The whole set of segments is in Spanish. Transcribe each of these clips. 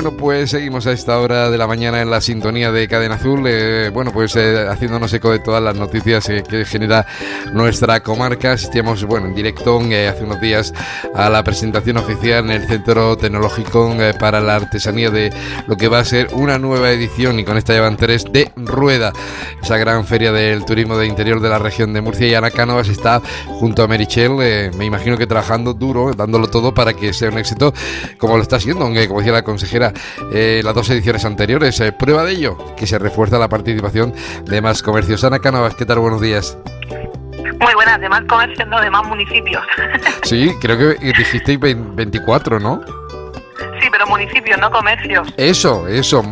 Bueno, pues seguimos a esta hora de la mañana en la sintonía de Cadena Azul, haciéndonos eco de todas las noticias que genera nuestra comarca. Asistíamos, en directo hace unos días a la presentación oficial en el Centro Tecnológico para la Artesanía de lo que va a ser una nueva edición, y con esta llevan 3, de Rueda, esa gran feria del turismo de interior de la región de Murcia. Y Ana Cánovas está junto a Meritxell, me imagino que trabajando duro, dándolo todo para que sea un éxito, como lo está siendo, como decía la consejera, las 2 ediciones anteriores. Prueba de ello, que se refuerza la participación de más comercios. Ana Cánovas, ¿qué tal? Buenos días. Muy buenas, de más comercios, no, de más municipios. Sí, creo que dijisteis 24, ¿no? Sí, pero municipios, no comercios. Eso,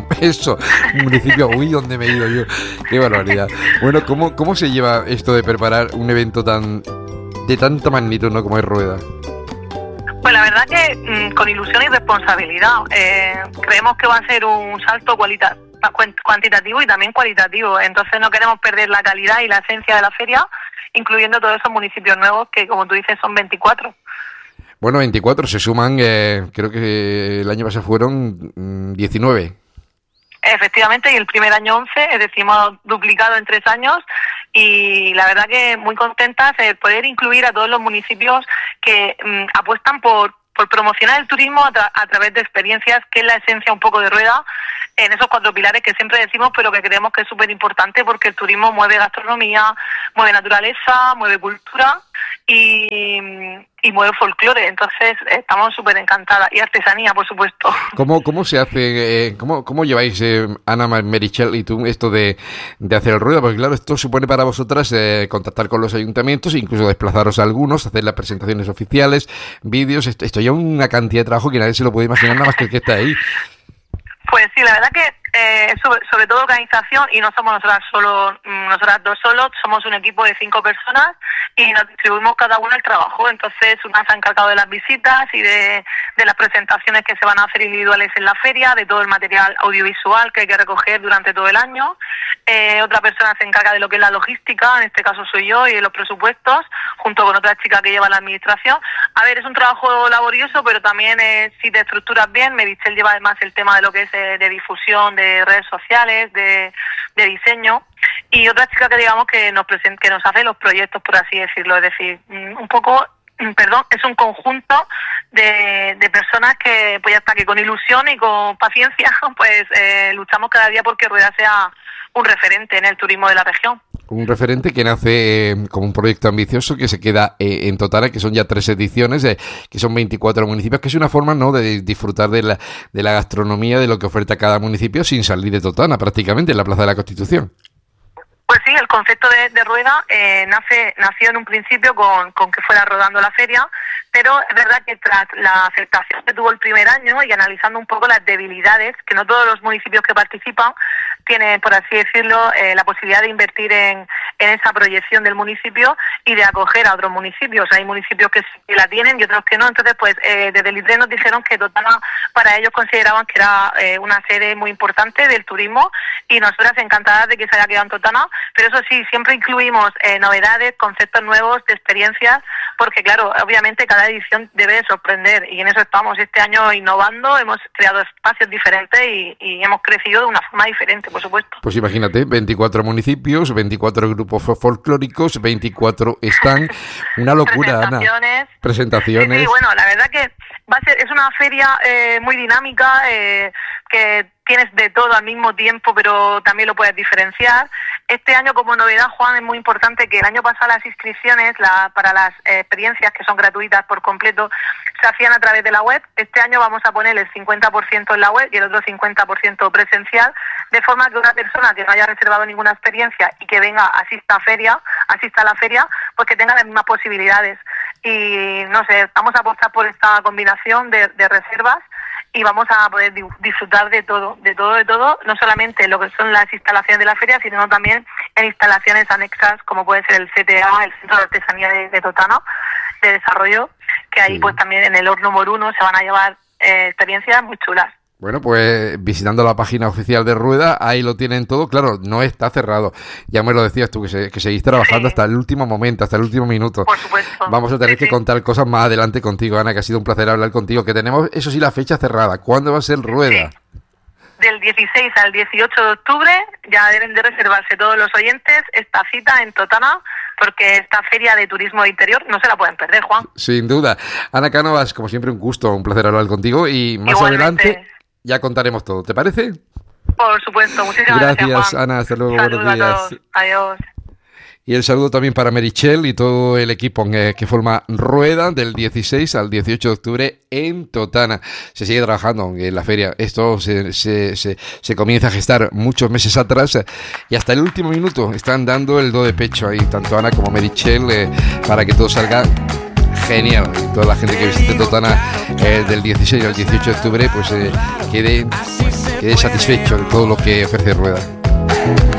municipio, uy, ¿dónde me he ido yo? Qué barbaridad. Bueno, ¿cómo se lleva esto de preparar un evento de tanta magnitud, ¿no?, como es Rueda? Pues la verdad que con ilusión y responsabilidad. Creemos que va a ser un salto cuantitativo y también cualitativo. Entonces no queremos perder la calidad y la esencia de la feria, incluyendo todos esos municipios nuevos que, como tú dices, son 24. Bueno, 24 se suman, creo que el año pasado fueron 19. Efectivamente, y el primer año 11, es decir, hemos duplicado en 3 años, y la verdad que muy contentas de poder incluir a todos los municipios que apuestan por promocionar el turismo a través de experiencias, que es la esencia un poco de Rueda, en esos 4 pilares que siempre decimos, pero que creemos que es súper importante, porque el turismo mueve gastronomía, mueve naturaleza, mueve cultura y mueve folclore. Entonces estamos súper encantadas, y artesanía, por supuesto. ¿Cómo se hace, cómo lleváis, Ana, Meritxell y tú, esto de hacer el Rueda? Porque claro, esto supone para vosotras contactar con los ayuntamientos, incluso desplazaros a algunos, hacer las presentaciones oficiales, vídeos. Esto ya una cantidad de trabajo que nadie se lo puede imaginar, nada más que el que está ahí. Pues sí, la verdad que sobre todo organización, y no somos nosotras dos solos, somos un equipo de 5 personas y nos distribuimos cada uno el trabajo. Entonces una se ha encargado de las visitas y de las presentaciones que se van a hacer individuales en la feria, de todo el material audiovisual que hay que recoger durante todo el año. Otra persona se encarga de lo que es la logística, en este caso soy yo, y de los presupuestos, junto con otra chica que lleva la administración. A ver, es un trabajo laborioso, pero también si te estructuras bien. Meritxell lleva además el tema de lo que es de difusión, de redes sociales, de diseño, y otra chica que digamos que nos hace los proyectos, por así decirlo. Es decir, es un conjunto de personas que, pues ya está, que con ilusión y con paciencia pues luchamos cada día porque Rueda sea un referente en el turismo de la región. Un referente que nace como un proyecto ambicioso que se queda en Totana, que son ya 3 ediciones, que son 24 municipios, que es una forma, ¿no?, de disfrutar de la gastronomía, de lo que oferta cada municipio sin salir de Totana, prácticamente, en la Plaza de la Constitución. Pues sí, el concepto de Rueda nació en un principio con que fuera rodando la feria, pero es verdad que tras la aceptación que tuvo el primer año y analizando un poco las debilidades, que no todos los municipios que participan tienen, por así decirlo, la posibilidad de invertir en esa proyección del municipio y de acoger a otros municipios. Hay municipios que sí la tienen y otros que no. Entonces, pues desde el ITRE nos dijeron que Totana, para ellos, consideraban que era una sede muy importante del turismo, y nosotras encantadas de que se haya quedado en Totana. Pero eso sí, siempre incluimos novedades, conceptos nuevos, de experiencias, porque claro, obviamente cada edición debe sorprender, y en eso estamos este año innovando. Hemos creado espacios diferentes y hemos crecido de una forma diferente, por supuesto. Pues imagínate, 24 municipios, 24 grupos folclóricos, 24 están, una locura, Ana. Presentaciones. Sí, bueno, la verdad que es una feria muy dinámica, que tienes de todo al mismo tiempo, pero también lo puedes diferenciar. Este año, como novedad, Juan, es muy importante que el año pasado las inscripciones para las experiencias, que son gratuitas por completo, se hacían a través de la web. Este año vamos a poner el 50% en la web y el otro 50% presencial, de forma que una persona que no haya reservado ninguna experiencia y que venga, asista a la feria, pues que tenga las mismas posibilidades. Y no sé, vamos a apostar por esta combinación de reservas, y vamos a poder disfrutar de todo, no solamente lo que son las instalaciones de la feria, sino también en instalaciones anexas, como puede ser el CTA, el Centro de Artesanía de Totana, de desarrollo, que ahí pues también en el horno moruno se van a llevar experiencias muy chulas. Bueno, pues visitando la página oficial de Rueda, ahí lo tienen todo. Claro, no está cerrado. Ya me lo decías tú, que seguís trabajando hasta el último momento, hasta el último minuto. Por supuesto. Vamos a tener que contar cosas más adelante contigo, Ana, que ha sido un placer hablar contigo. Que tenemos, eso sí, la fecha cerrada. ¿Cuándo va a ser Rueda? Sí. del 16 al 18 de octubre ya deben de reservarse todos los oyentes esta cita en Totana, porque esta feria de turismo de interior no se la pueden perder, Juan. Sin duda. Ana Cánovas, como siempre, un gusto, un placer hablar contigo y más Igualmente. adelante ya contaremos todo. ¿Te parece? Por supuesto, muchísimas gracias, Juan. Ana, hasta luego, Saludos buenos días. a todos. Adiós. Y el saludo también para Meritxell y todo el equipo que forma Rueda del 16 al 18 de octubre en Totana. Se sigue trabajando en la feria. Esto se comienza a gestar muchos meses atrás y hasta el último minuto están dando el do de pecho ahí, tanto Ana como Meritxell, para que todo salga genial. Y toda la gente que visite Totana del 16 al 18 de octubre pues quede satisfecho de todo lo que ofrece Rueda.